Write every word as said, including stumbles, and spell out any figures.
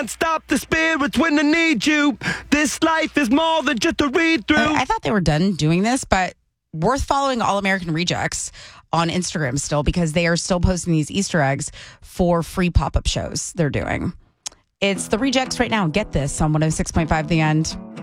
Stop the spirits when they need you. This life is more than just a read through. I, I thought they were done doing this, but worth following All American Rejects on Instagram still, because they are still posting these Easter eggs for free pop-up shows they're doing. It's the Rejects right now. Get this on one oh six point five The End.